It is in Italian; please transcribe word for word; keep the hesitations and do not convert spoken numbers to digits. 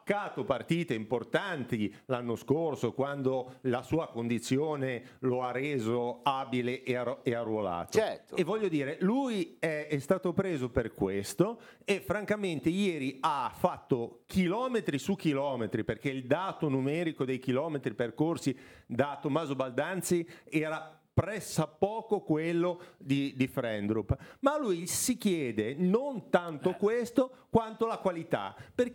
spaccato partite importanti l'anno scorso quando la sua condizione lo ha reso abile e, arru- e arruolato. Certo. E voglio dire, lui è, è stato preso per questo e francamente ieri ha fatto chilometri su chilometri, perché il dato numerico dei chilometri percorsi da Tommaso Baldanzi era pressappoco quello di, di Frendrup, ma lui si chiede non tanto questo quanto la qualità, perché